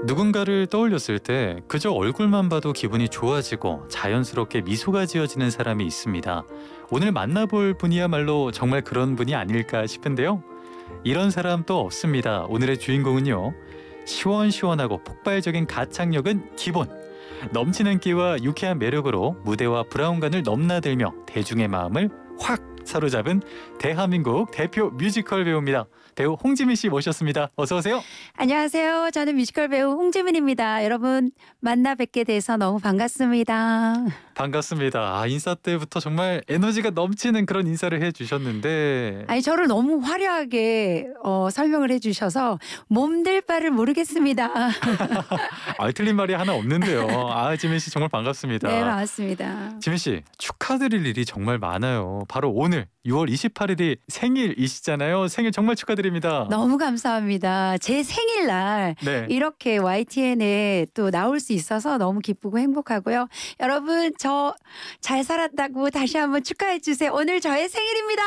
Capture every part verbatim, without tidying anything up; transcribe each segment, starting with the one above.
누군가를 떠올렸을 때 그저 얼굴만 봐도 기분이 좋아지고 자연스럽게 미소가 지어지는 사람이 있습니다. 오늘 만나볼 분이야말로 정말 그런 분이 아닐까 싶은데요. 이런 사람 또 없습니다. 오늘의 주인공은요. 시원시원하고 폭발적인 가창력은 기본. 넘치는 끼와 유쾌한 매력으로 무대와 브라운관을 넘나들며 대중의 마음을 확 사로잡은 대한민국 대표 뮤지컬 배우입니다. 배우 홍지민 씨 모셨습니다. 어서 오세요. 안녕하세요. 저는 뮤지컬 배우 홍지민입니다. 여러분 만나 뵙게 돼서 너무 반갑습니다. 반갑습니다. 아, 인사 때부터 정말 에너지가 넘치는 그런 인사를 해주셨는데 아니 저를 너무 화려하게 어, 설명을 해주셔서 몸들 바를 모르겠습니다. 아, 틀린 말이 하나 없는데요. 아, 지민 씨 정말 반갑습니다. 네, 반갑습니다. 지민 씨 축하드릴 일이 정말 많아요. 바로 오늘 유월 이십팔일이 생일이시잖아요. 생일 정말 축하드립니다. 너무 감사합니다. 제 생일날 네. 이렇게 와이티엔에 또 나올 수 있어서 너무 기쁘고 행복하고요. 여러분 저 잘 살았다고 다시 한번 축하해 주세요. 오늘 저의 생일입니다.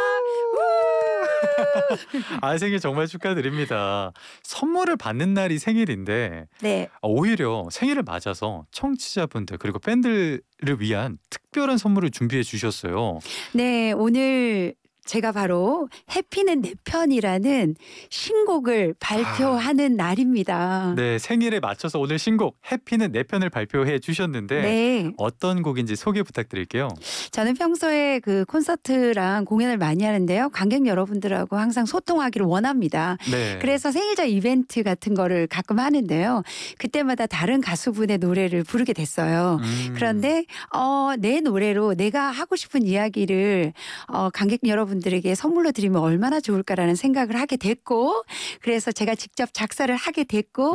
아, 생일 정말 축하드립니다. 선물을 받는 날이 생일인데 네. 오히려 생일을 맞아서 청취자분들 그리고 팬들을 위한 특별한 선물을 준비해 주셨어요. 네, 오늘 제가 바로 해피는 내 편이라는 신곡을 발표하는 날입니다. 네, 생일에 맞춰서 오늘 신곡 해피는 내 편을 발표해 주셨는데 네. 어떤 곡인지 소개 부탁드릴게요. 저는 평소에 그 콘서트랑 공연을 많이 하는데요. 관객 여러분들하고 항상 소통하기를 원합니다. 네. 그래서 생일자 이벤트 같은 거를 가끔 하는데요. 그때마다 다른 가수분의 노래를 부르게 됐어요. 음. 그런데 어, 내 노래로 내가 하고 싶은 이야기를 어, 관객 여러분들에게 선물로 드리면 얼마나 좋을까라는 생각을 하게 됐고, 그래서 제가 직접 작사를 하게 됐고